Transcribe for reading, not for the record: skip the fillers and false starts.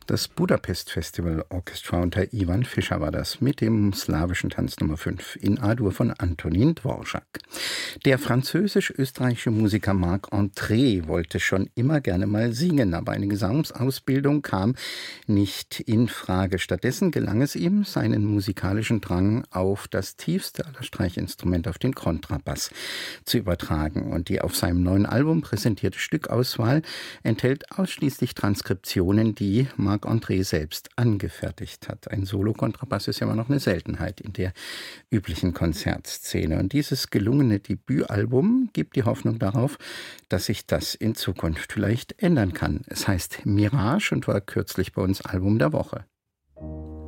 Das Budapest Festival Orchestra unter Ivan Fischer war das mit dem slawischen Tanz Nummer 5 in A-Dur von Antonin Dvorak. Der französisch-österreichische Musiker Marc André wollte schon immer gerne mal singen, aber eine Gesangsausbildung kam nicht in Frage. Stattdessen gelang es ihm, seinen musikalischen Drang auf das tiefste aller Streichinstrumente, auf den Kontrabass, zu übertragen. Und die auf seinem neuen Album präsentierte Stückauswahl enthält ausschließlich Transkriptionen, die Marc André selbst angefertigt hat. Ein Solo-Kontrabass ist ja immer noch eine Seltenheit in der üblichen Konzertszene. Und dieses gelungene Debütalbum gibt die Hoffnung darauf, dass sich das in Zukunft vielleicht ändern kann. Es heißt Mirage und war kürzlich bei uns Album der Woche.